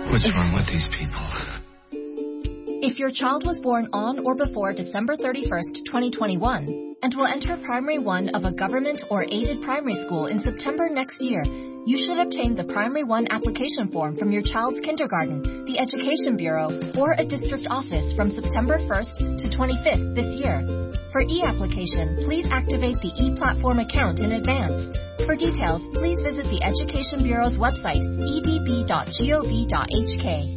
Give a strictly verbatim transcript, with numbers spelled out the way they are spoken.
What's wrong with these people? If your child was born on or before December thirty-first, twenty twenty-one, and will enter Primary one of a government or aided primary school in September next year, you should obtain the Primary one application form from your child's kindergarten, the Education Bureau, or a district office from September first to twenty-fifth this year. For e-application, please activate the e-platform account in advance. For details, please visit the Education Bureau's website, e d b dot gov dot h k.